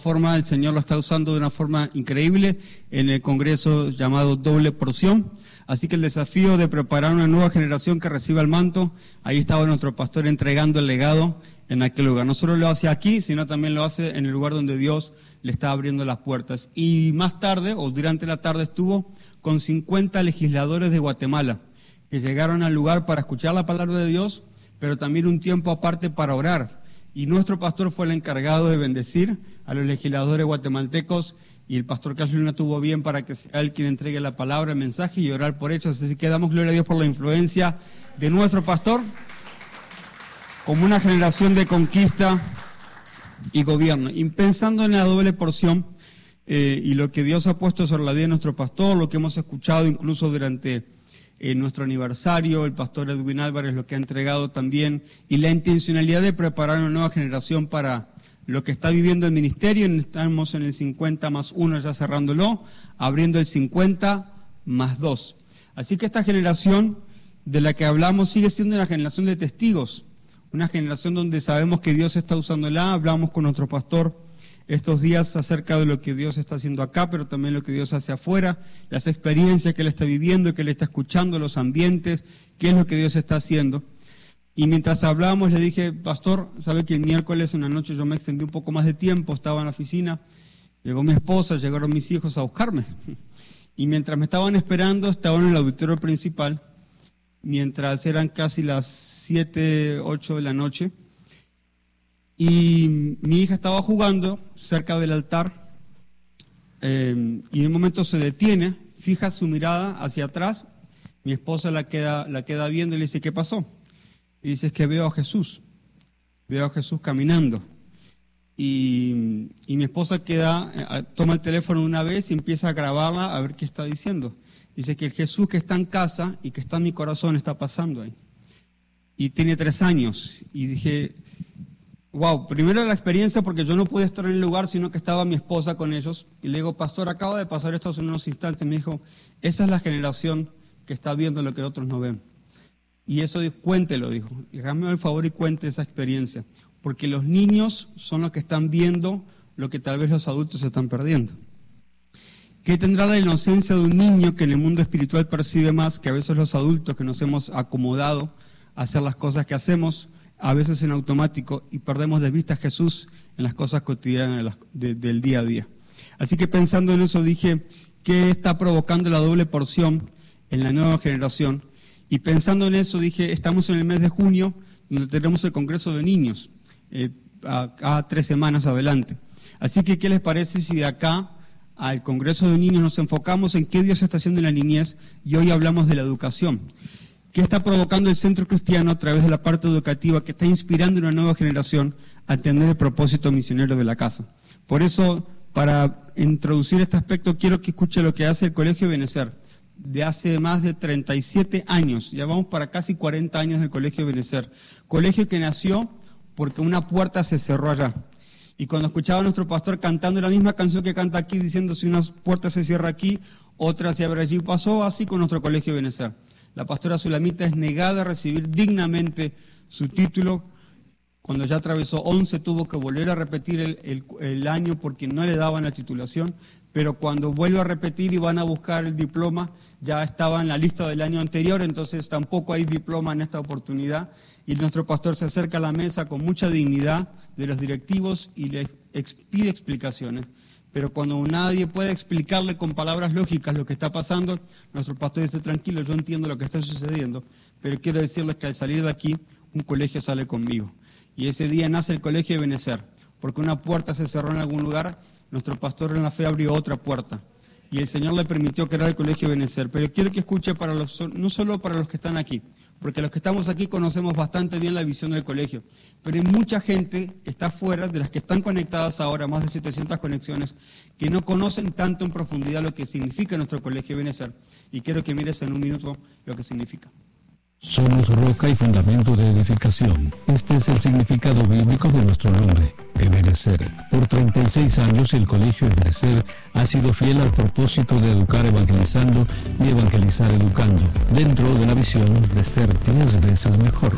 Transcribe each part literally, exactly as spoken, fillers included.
forma el Señor lo está usando de una forma increíble en el congreso llamado Doble Porción. Así que el desafío de preparar una nueva generación que reciba el manto, ahí estaba nuestro pastor entregando el legado en aquel lugar. No solo lo hace aquí, sino también lo hace en el lugar donde Dios le está abriendo las puertas. Y más tarde, o durante la tarde, estuvo con cincuenta legisladores de Guatemala, que llegaron al lugar para escuchar la palabra de Dios, pero también un tiempo aparte para orar. Y nuestro pastor fue el encargado de bendecir a los legisladores guatemaltecos, y el pastor Casulina tuvo bien para que sea él quien entregue la palabra, el mensaje y orar por ellos. Así que damos gloria a Dios por la influencia de nuestro pastor, como una generación de conquista y gobierno. Y pensando en la doble porción eh, y lo que Dios ha puesto sobre la vida de nuestro pastor, lo que hemos escuchado incluso durante eh, nuestro aniversario, el pastor Edwin Álvarez lo que ha entregado también, y la intencionalidad de preparar una nueva generación para lo que está viviendo el ministerio. Estamos en el cincuenta más uno, ya cerrándolo, abriendo el cincuenta más dos. Así que esta generación de la que hablamos sigue siendo una generación de testigos, una generación donde sabemos que Dios está usándola. Hablamos con nuestro pastor estos días acerca de lo que Dios está haciendo acá, pero también lo que Dios hace afuera, las experiencias que Él está viviendo, que Él está escuchando, los ambientes, qué es lo que Dios está haciendo. Y mientras hablábamos le dije, pastor, sabe que el miércoles en la noche yo me extendí un poco más de tiempo, estaba en la oficina, llegó mi esposa, llegaron mis hijos a buscarme. Y mientras me estaban esperando, estaba en el auditorio principal, mientras eran casi las siete, ocho de la noche, y mi hija estaba jugando cerca del altar, eh, y de un momento se detiene, fija su mirada hacia atrás, mi esposa la queda, la queda viendo y le dice, ¿qué pasó? Y dice, es que veo a Jesús, veo a Jesús caminando. Y, y mi esposa queda, toma el teléfono una vez y empieza a grabarla a ver qué está diciendo. Dice que el Jesús que está en casa y que está en mi corazón está pasando ahí. Y tiene tres años. Y dije, wow, primero la experiencia porque yo no pude estar en el lugar, sino que estaba mi esposa con ellos. Y le digo, pastor, acaba de pasar esto en unos instantes. Me dijo, esa es la generación que está viendo lo que otros no ven. Y eso, cuéntelo, dijo. Y hágame el favor y cuente esa experiencia. Porque los niños son los que están viendo lo que tal vez los adultos están perdiendo. ¿Qué tendrá la inocencia de un niño que en el mundo espiritual percibe más que a veces los adultos que nos hemos acomodado a hacer las cosas que hacemos, a veces en automático, y perdemos de vista a Jesús en las cosas cotidianas de las, de, del día a día? Así que pensando en eso dije, ¿qué está provocando la doble porción en la nueva generación? Y pensando en eso dije, estamos en el mes de junio, donde tenemos el Congreso de Niños, eh, a, a tres semanas adelante. Así que, ¿qué les parece si de acá al Congreso de Niños nos enfocamos en qué Dios está haciendo en la niñez y hoy hablamos de la educación? ¿Qué está provocando el Centro Cristiano a través de la parte educativa que está inspirando a una nueva generación a entender el propósito misionero de la casa? Por eso, para introducir este aspecto, quiero que escuche lo que hace el Colegio Benecer. De hace más de treinta y siete años, ya vamos para casi cuarenta años del Colegio Benecer. Colegio que nació porque una puerta se cerró allá. Y cuando escuchaba a nuestro pastor cantando la misma canción que canta aquí, diciendo si una puerta se cierra aquí, otra se abre allí, pasó así con nuestro Colegio Benecer. La pastora Sulamita es negada a recibir dignamente su título. Cuando ya atravesó once, tuvo que volver a repetir el, el, el año porque no le daban la titulación. Pero cuando vuelve a repetir y van a buscar el diploma, ya estaba en la lista del año anterior, entonces tampoco hay diploma en esta oportunidad. Y nuestro pastor se acerca a la mesa con mucha dignidad de los directivos y le pide explicaciones. Pero cuando nadie puede explicarle con palabras lógicas lo que está pasando, nuestro pastor dice, tranquilo, yo entiendo lo que está sucediendo, pero quiero decirles que al salir de aquí, un colegio sale conmigo. Y ese día nace el Colegio de Benecer, porque una puerta se cerró en algún lugar. Nuestro pastor en la fe abrió otra puerta y el Señor le permitió crear el Colegio Benecer. Pero quiero que escuche para los, no solo para los que están aquí, porque los que estamos aquí conocemos bastante bien la visión del colegio, pero hay mucha gente que está afuera, de las que están conectadas ahora, más de setecientas conexiones, que no conocen tanto en profundidad lo que significa nuestro Colegio Benecer. Y quiero que mires en un minuto lo que significa. Somos roca y fundamento de edificación. Este es el significado bíblico de nuestro nombre, Ebenecer. Por treinta y seis años el Colegio Ebenecer ha sido fiel al propósito de educar evangelizando y evangelizar educando, dentro de la visión de ser diez veces mejor.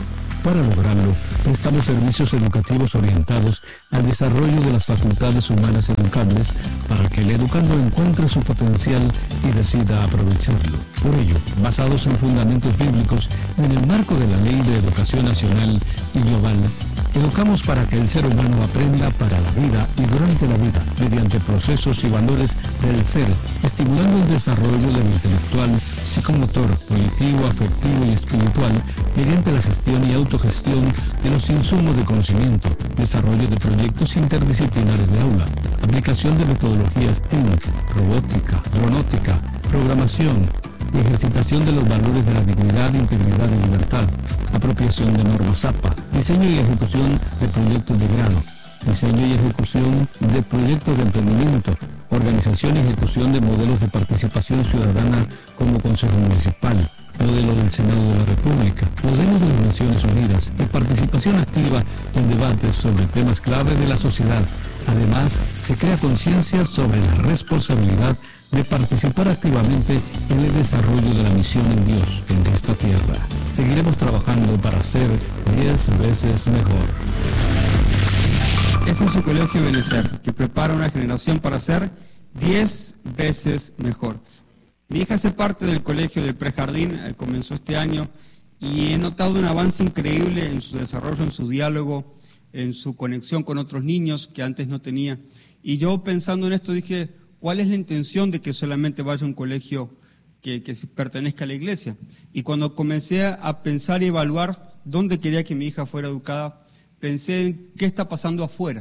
Para lograrlo, prestamos servicios educativos orientados al desarrollo de las facultades humanas educables para que el educando encuentre su potencial y decida aprovecharlo. Por ello, basados en fundamentos bíblicos y en el marco de la Ley de Educación Nacional y Global, educamos para que el ser humano aprenda para la vida y durante la vida, mediante procesos y valores del ser, estimulando el desarrollo del intelectual, psicomotor, cognitivo, afectivo y espiritual, mediante la gestión y autogestión de los insumos de conocimiento, desarrollo de proyectos interdisciplinares de aula, aplicación de metodologías S T E M, robótica, aeronáutica, programación, y ejercitación de los valores de la dignidad, integridad y libertad, apropiación de normas A P A, diseño y ejecución de proyectos de grado, diseño y ejecución de proyectos de emprendimiento, organización y ejecución de modelos de participación ciudadana como Consejo Municipal, modelo del Senado de la República, modelo de las Naciones Unidas y participación activa en debates sobre temas clave de la sociedad. Además, se crea conciencia sobre la responsabilidad de participar activamente en el desarrollo de la misión en Dios en esta tierra. Seguiremos trabajando para ser diez veces mejor. Ese es su colegio Benecer, que prepara una generación para ser diez veces mejor. Mi hija hace parte del colegio del prejardín, eh, comenzó este año, y he notado un avance increíble en su desarrollo, en su diálogo, en su conexión con otros niños que antes no tenía. Y yo pensando en esto dije, ¿cuál es la intención de que solamente vaya a un colegio que, que pertenezca a la iglesia? Y cuando comencé a pensar y evaluar dónde quería que mi hija fuera educada, pensé en qué está pasando afuera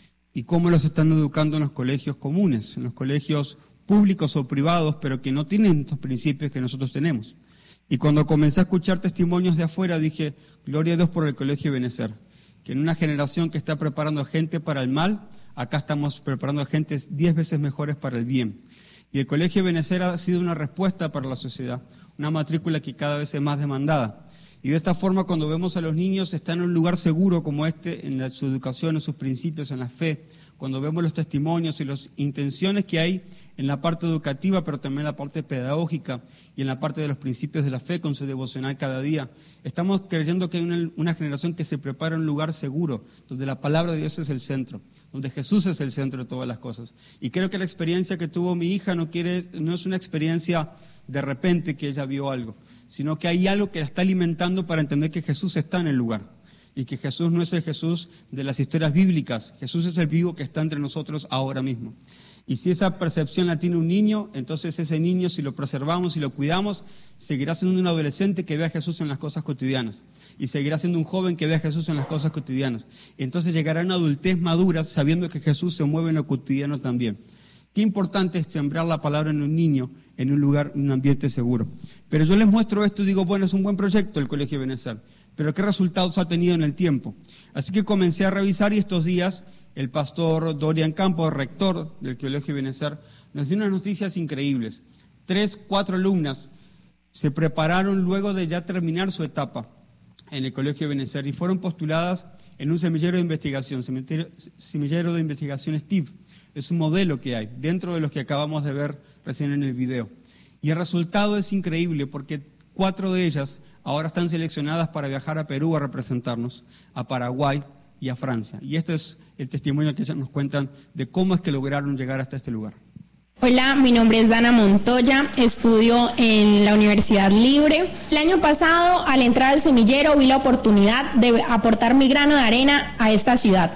y cómo los están educando en los colegios comunes, en los colegios públicos o privados, pero que no tienen estos principios que nosotros tenemos. Y cuando comencé a escuchar testimonios de afuera, dije, gloria a Dios por el colegio Benecer, que en una generación que está preparando a gente para el mal, acá estamos preparando a gente diez veces mejores para el bien. Y el colegio Benecer ha sido una respuesta para la sociedad, una matrícula que cada vez es más demandada. Y de esta forma, cuando vemos a los niños, están en un lugar seguro como este, en la, su educación, en sus principios, en la fe, cuando vemos los testimonios y las intenciones que hay en la parte educativa, pero también en la parte pedagógica y en la parte de los principios de la fe con su devocional cada día, estamos creyendo que hay una, una generación que se prepara en un lugar seguro, donde la palabra de Dios es el centro, donde Jesús es el centro de todas las cosas. Y creo que la experiencia que tuvo mi hija no, quiere, no es una experiencia de repente que ella vio algo, sino que hay algo que la está alimentando para entender que Jesús está en el lugar. Y que Jesús no es el Jesús de las historias bíblicas, Jesús es el vivo que está entre nosotros ahora mismo. Y si esa percepción la tiene un niño, entonces ese niño, si lo preservamos y lo cuidamos, seguirá siendo un adolescente que ve a Jesús en las cosas cotidianas. Y seguirá siendo un joven que ve a Jesús en las cosas cotidianas. Y entonces llegará a una adultez madura sabiendo que Jesús se mueve en lo cotidiano también. Qué importante es sembrar la palabra en un niño, en un lugar, en un ambiente seguro. Pero yo les muestro esto y digo, bueno, es un buen proyecto el Colegio Benecer. Pero ¿qué resultados ha tenido en el tiempo? Así que comencé a revisar y estos días el pastor Dorian Campos, rector del Colegio Benecer, nos dio unas noticias increíbles. Tres, cuatro alumnas se prepararon luego de ya terminar su etapa en el Colegio Benecer y fueron postuladas en un semillero de investigación, semillero de investigación Steve. Es un modelo que hay dentro de los que acabamos de ver recién en el video. Y el resultado es increíble porque cuatro de ellas ahora están seleccionadas para viajar a Perú a representarnos, a Paraguay y a Francia. Y este es el testimonio que ellas nos cuentan de cómo es que lograron llegar hasta este lugar. Hola, mi nombre es Dana Montoya, estudio en la Universidad Libre. El año pasado, al entrar al semillero, vi la oportunidad de aportar mi grano de arena a esta ciudad.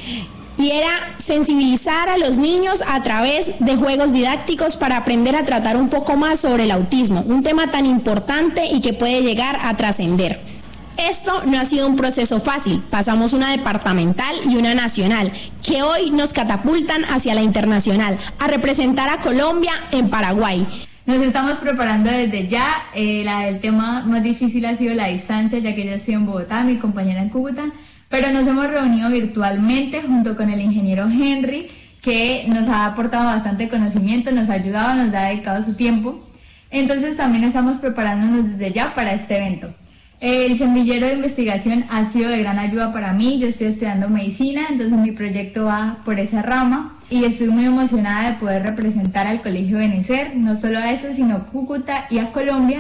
Y era sensibilizar a los niños a través de juegos didácticos para aprender a tratar un poco más sobre el autismo, un tema tan importante y que puede llegar a trascender. Esto no ha sido un proceso fácil, pasamos una departamental y una nacional, que hoy nos catapultan hacia la internacional, a representar a Colombia en Paraguay. Nos estamos preparando desde ya, eh, la, el tema más difícil ha sido la distancia, ya que yo estoy en Bogotá, mi compañera en Cúcuta, pero nos hemos reunido virtualmente junto con el ingeniero Henry, que nos ha aportado bastante conocimiento, nos ha ayudado, nos ha dedicado su tiempo. Entonces también estamos preparándonos desde ya para este evento. El semillero de investigación ha sido de gran ayuda para mí, yo estoy estudiando medicina, entonces mi proyecto va por esa rama y estoy muy emocionada de poder representar al Colegio Benecer, no solo a eso, sino a Cúcuta y a Colombia,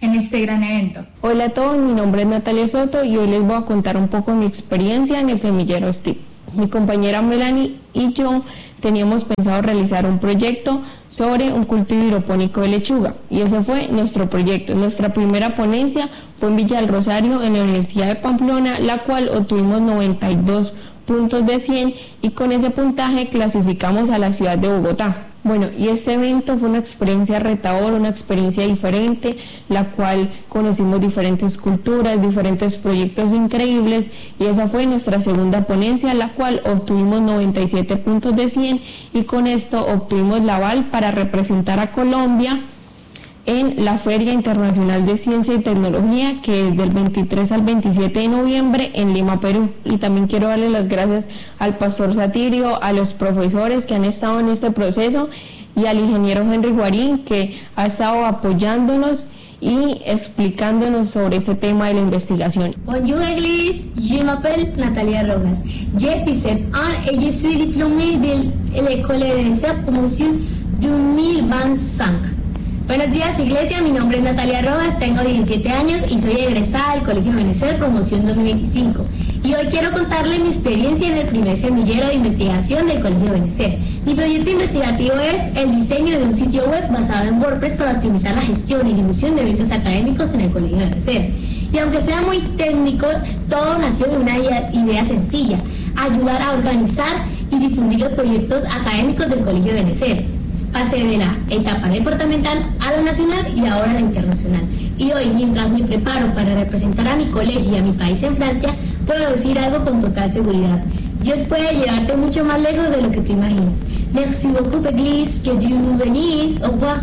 en este gran evento. Hola a todos, mi nombre es Natalia Soto y hoy les voy a contar un poco mi experiencia en el semillero Steve. Mi compañera Melanie y yo teníamos pensado realizar un proyecto sobre un cultivo hidropónico de lechuga y ese fue nuestro proyecto. Nuestra primera ponencia fue en Villa del Rosario, en la Universidad de Pamplona, la cual obtuvimos noventa y dos puntos de cien y con ese puntaje clasificamos a la ciudad de Bogotá. Bueno, y este evento fue una experiencia retadora, una experiencia diferente, la cual conocimos diferentes culturas, diferentes proyectos increíbles y esa fue nuestra segunda ponencia, la cual obtuvimos noventa y siete puntos de cien y con esto obtuvimos la aval para representar a Colombia en la Feria Internacional de Ciencia y Tecnología, que es del veintitrés al veintisiete de noviembre en Lima, Perú. Y también quiero darle las gracias al pastor Satirio, a los profesores que han estado en este proceso y al ingeniero Henry Guarín, que ha estado apoyándonos y explicándonos sobre ese tema de la investigación. Bonjour Église, je m'appelle Natalia Rojas. J'ai dix-sept ans et je suis diplômée de l'école de Venecia promotion deux mille vingt-cinq. Buenos días Iglesia, mi nombre es Natalia Rojas, tengo diecisiete años y soy egresada del Colegio Benecer Promoción dos mil veinticinco. Y hoy quiero contarles mi experiencia en el primer semillero de investigación del Colegio Benecer. Mi proyecto investigativo es el diseño de un sitio web basado en WordPress para optimizar la gestión y difusión de eventos académicos en el Colegio Benecer. Y aunque sea muy técnico, todo nació de una idea sencilla: ayudar a organizar y difundir los proyectos académicos del Colegio Benecer. Pasé de la etapa departamental a la nacional y ahora a la internacional. Y hoy, mientras me preparo para representar a mi colegio y a mi país en Francia, puedo decir algo con total seguridad: Dios puede llevarte mucho más lejos de lo que te imaginas. Merci beaucoup, Église, que Dieu nous bénisse. Au revoir.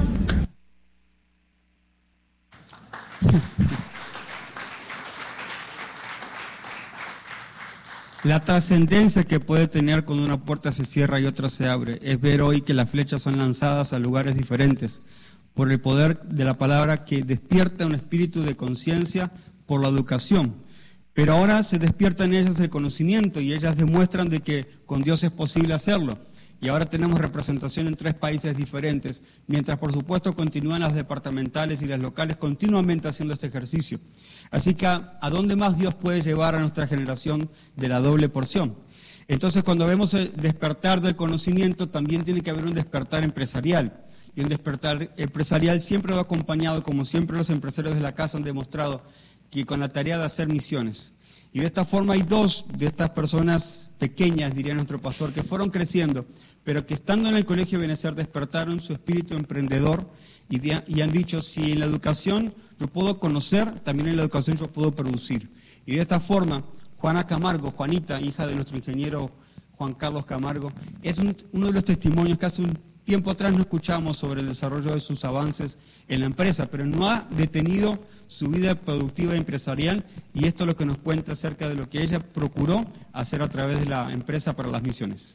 La trascendencia que puede tener cuando una puerta se cierra y otra se abre es ver hoy que las flechas son lanzadas a lugares diferentes por el poder de la palabra que despierta un espíritu de conciencia por la educación. Pero ahora se despierta en ellas el conocimiento y ellas demuestran de que con Dios es posible hacerlo. Y ahora tenemos representación en tres países diferentes, mientras por supuesto continúan las departamentales y las locales continuamente haciendo este ejercicio. Así que, ¿a, a dónde más Dios puede llevar a nuestra generación de la doble porción? Entonces, cuando vemos el despertar del conocimiento, también tiene que haber un despertar empresarial. Y un despertar empresarial siempre va acompañado, como siempre los empresarios de la casa han demostrado, que con la tarea de hacer misiones. Y de esta forma hay dos de estas personas pequeñas, diría nuestro pastor, que fueron creciendo, pero que estando en el Colegio Benecer despertaron su espíritu emprendedor y, de, y han dicho, si en la educación yo puedo conocer, también en la educación yo puedo producir. Y de esta forma, Juana Camargo, Juanita, hija de nuestro ingeniero Juan Carlos Camargo, es un, uno de los testimonios que hace un tiempo atrás no escuchamos sobre el desarrollo de sus avances en la empresa, pero no ha detenido su vida productiva y empresarial, y esto es lo que nos cuenta acerca de lo que ella procuró hacer a través de la empresa para las misiones.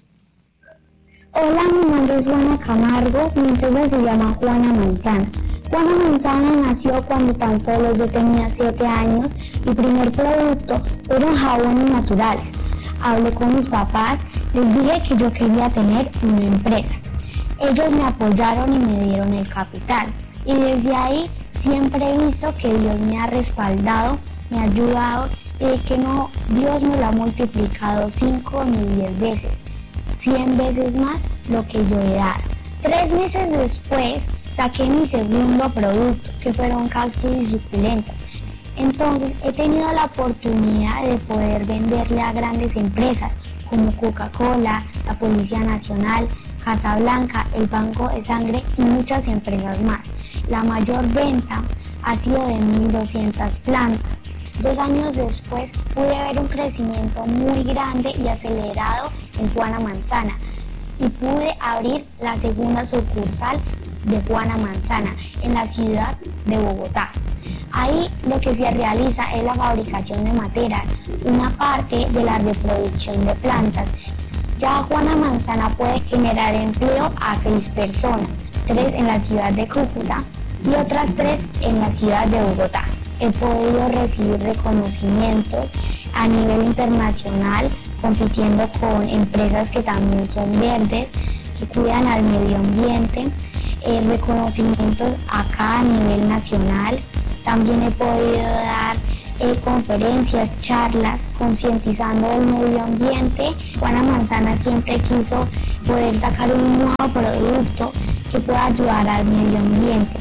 Hola, mi nombre es Juana Camargo, mi empresa se llama Juana Manzana. Juana Manzana nació cuando tan solo yo tenía siete años. Mi primer producto fueron jabones naturales. Hablé con mis papás, les dije que yo quería tener una empresa. Ellos me apoyaron y me dieron el capital. Y desde ahí siempre he visto que Dios me ha respaldado, me ha ayudado y que no, Dios me lo ha multiplicado cinco ni diez veces, cien veces más lo que yo he dado. Tres meses después saqué mi segundo producto, que fueron cactus y suculentas. Entonces he tenido la oportunidad de poder venderle a grandes empresas como Coca-Cola, la Policía Nacional, Casablanca, el Banco de Sangre y muchas empresas más. La mayor venta ha sido de mil doscientas plantas. Dos años después pude ver un crecimiento muy grande y acelerado en Juana Manzana y pude abrir la segunda sucursal de Juana Manzana en la ciudad de Bogotá. Ahí lo que se realiza es la fabricación de materas, una parte de la reproducción de plantas. Ya Juana Manzana puede generar empleo a seis personas, tres en la ciudad de Cúcuta y otras tres en la ciudad de Bogotá. He podido recibir reconocimientos a nivel internacional, compitiendo con empresas que también son verdes, que cuidan al medio ambiente, eh, reconocimientos acá a nivel nacional, También he podido dar eh, conferencias, charlas, concientizando del medio ambiente. Juana Manzana siempre quiso poder sacar un nuevo producto que pueda ayudar al medio ambiente.